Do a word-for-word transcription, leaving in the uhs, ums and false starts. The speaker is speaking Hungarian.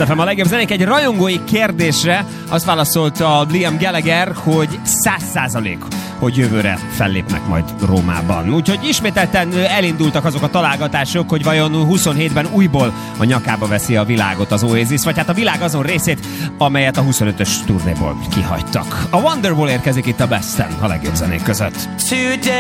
Best ef em a legjobb zenék. Egy rajongói kérdésre azt válaszolta Liam Gallagher, hogy száz százalék, hogy jövőre fellépnek majd Rómában. Úgyhogy ismételten elindultak azok a találgatások, hogy vajon huszonhétben újból a nyakába veszi a világot az Oasis, vagy hát a világ azon részét, amelyet a huszonötös turnéból kihagytak. A Wonderwall érkezik itt a Besten, a legjobb zenék között.